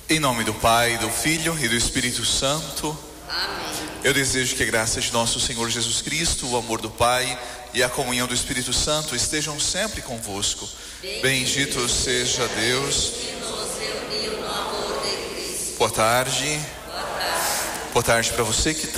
Em nome do Pai, do Filho e do Espírito Santo. Amém. Eu desejo que a graça de nosso Senhor Jesus Cristo, o amor do Pai e a comunhão do Espírito Santo estejam sempre convosco. Bendito seja Deus. Que nos reuniu no amor de Cristo. Boa tarde. Boa tarde. Boa tarde para você que